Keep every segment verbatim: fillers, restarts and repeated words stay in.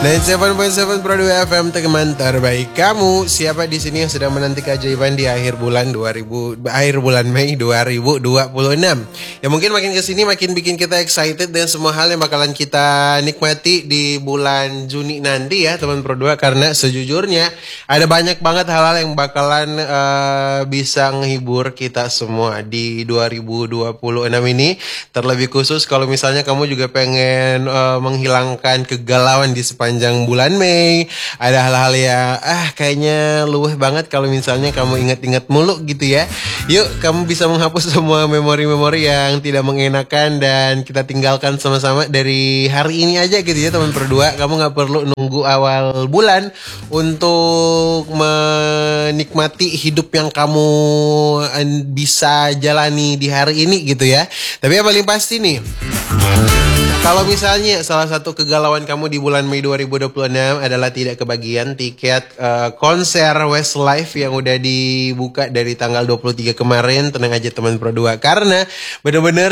sembilan puluh tujuh koma tujuh Pro dua F M, teman terbaik kamu. Siapa di sini yang sedang menanti keajaiban di akhir bulan dua ribu akhir bulan Mei dua ribu dua puluh enam? Ya mungkin makin kesini makin bikin kita excited dan semua hal yang bakalan kita nikmati di bulan Juni nanti ya teman Pro dua, karena sejujurnya ada banyak banget hal-hal yang bakalan uh, bisa menghibur kita semua di dua ribu dua puluh enam ini. Terlebih khusus kalau misalnya kamu juga pengen uh, menghilangkan kegalauan di sepanjang bulan Mei. Ada hal-hal yang ah kayaknya luweh banget kalau misalnya kamu ingat-ingat mulu gitu ya. Yuk kamu bisa menghapus semua memori-memori yang tidak mengenakan dan kita tinggalkan sama-sama dari hari ini aja gitu ya teman berdua. Kamu gak perlu nunggu awal bulan untuk menikmati hidup yang kamu bisa jalani di hari ini gitu ya. Tapi yang paling pasti nih, kalau misalnya salah satu kegalauan kamu di bulan Mei dua ribu dua puluh enam adalah tidak kebagian tiket uh, konser Westlife yang udah dibuka dari tanggal dua puluh tiga kemarin, tenang aja teman Pro dua, karena bener-bener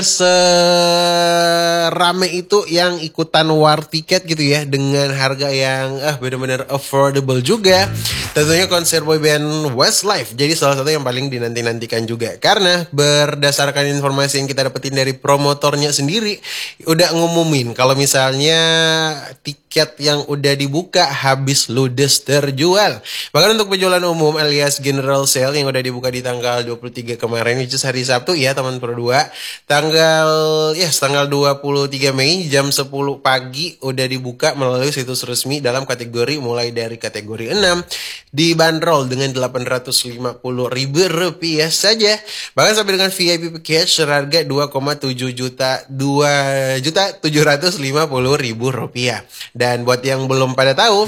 serame itu yang ikutan war tiket gitu ya, dengan harga yang ah bener-bener affordable juga. Tentunya konser boyband Westlife jadi salah satu yang paling dinanti-nantikan juga, karena berdasarkan informasi yang kita dapetin dari promotornya sendiri udah ngumumin kalau misalnya tiket yang udah dibuka habis ludes terjual. Bahkan untuk penjualan umum alias general sale yang udah dibuka di tanggal dua puluh tiga kemarin, which is hari Sabtu ya teman Pro dua, tanggal ya yes, tanggal dua puluh tiga Mei jam sepuluh pagi udah dibuka melalui situs resmi dalam kategori mulai dari kategori enam, dibanderol dengan delapan ratus lima puluh ribu rupiah saja. Bahkan sampai dengan V I P package seharga dua koma tujuh juta dua juta tujuh ratus lima puluh ribu rupiah. Dan buat yang belum pada tahu,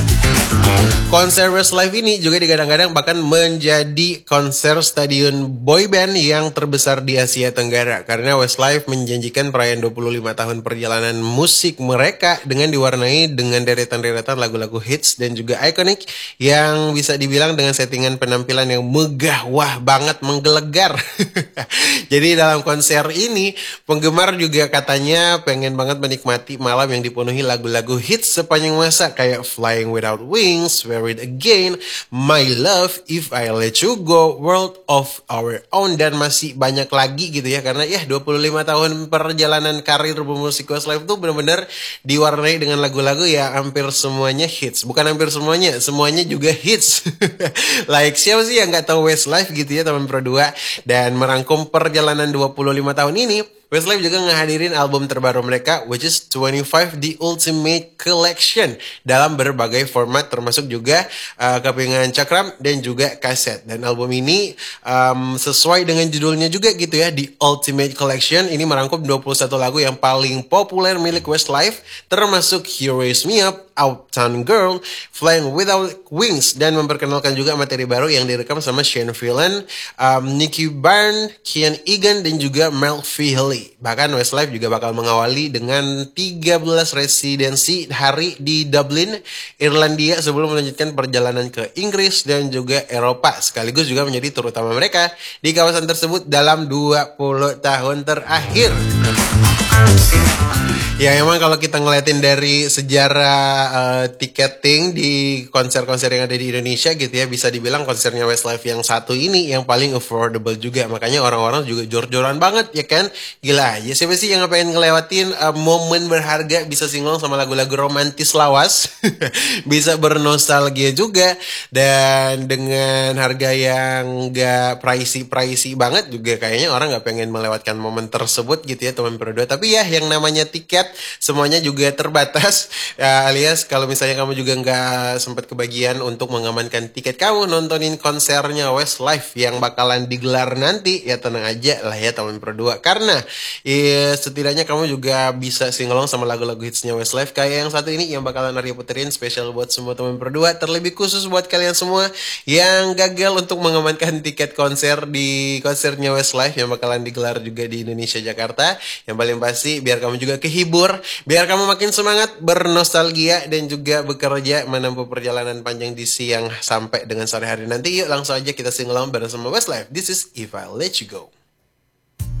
konser Westlife ini juga digadang-gadang bahkan menjadi konser stadion boyband yang terbesar di Asia Tenggara, karena Westlife menjanjikan perayaan dua puluh lima tahun perjalanan musik mereka dengan diwarnai dengan deretan-deretan lagu-lagu hits dan juga ikonik yang bisa dibilang dengan settingan penampilan yang megah, wah banget, menggelegar. Jadi dalam konser ini penggemar juga katanya pengen banget menikmati malam yang dipenuhi lagu-lagu hits sepanjang masa kayak Flying Without Wings, Wear It Again, My Love, If I Let You Go, World of Our Own, dan masih banyak lagi gitu ya. Karena ya dua puluh lima tahun perjalanan karir bermusik Westlife tuh benar-benar diwarnai dengan lagu-lagu ya hampir semuanya hits. Bukan hampir semuanya, semuanya juga hits. Like siapa sih yang gak tahu Westlife gitu ya teman Pro dua. Dan merangkum perjalanan dua puluh lima tahun ini, Westlife juga ngehadirin album terbaru mereka, which is twenty-five The Ultimate Collection, dalam berbagai format termasuk juga uh, kepingan cakram dan juga kaset. Dan album ini um, sesuai dengan judulnya juga gitu ya, The Ultimate Collection. Ini merangkum dua puluh satu lagu yang paling populer milik Westlife, termasuk You Raise Me Up, Uptown Girl, Flying Without Wings, dan memperkenalkan juga materi baru yang direkam sama Shane Phelan, um, Nicky Byrne, Kian Egan, dan juga Mel Fihely. Bahkan Westlife juga bakal mengawali dengan tiga belas residensi hari di Dublin, Irlandia, sebelum melanjutkan perjalanan ke Inggris dan juga Eropa, sekaligus juga menjadi tur utama mereka di kawasan tersebut dalam dua puluh tahun terakhir. Ya emang kalau kita ngeliatin dari sejarah uh, tiketing di konser-konser yang ada di Indonesia gitu ya, bisa dibilang konsernya Westlife yang satu ini yang paling affordable juga. Makanya orang-orang juga jor-joran banget ya kan. Gila aja, siapa sih yang pengen ngelewatin uh, momen berharga, bisa singlong sama lagu-lagu romantis lawas. Bisa bernostalgia juga. Dan dengan harga yang gak pricey-pricey banget juga, kayaknya orang gak pengen melewatkan momen tersebut gitu ya teman berdua. Tapi ya yang namanya tiket semuanya juga terbatas ya, alias kalau misalnya kamu juga nggak sempat kebagian untuk mengamankan tiket kamu nontonin konsernya Westlife yang bakalan digelar nanti, ya tenang aja lah ya teman Pro dua, karena ya, setidaknya kamu juga bisa singelong sama lagu-lagu hitsnya Westlife kayak yang satu ini yang bakalan Arya puterin spesial buat semua teman Pro dua, terlebih khusus buat kalian semua yang gagal untuk mengamankan tiket konser di konsernya Westlife yang bakalan digelar juga di Indonesia Jakarta. Yang paling pasti biar kamu juga kehibur, biar kamu makin semangat bernostalgia dan juga bekerja menempuh perjalanan panjang di siang sampai dengan sore hari nanti. Yuk langsung aja kita sing along bareng sama Westlife. This is If I Let You Go.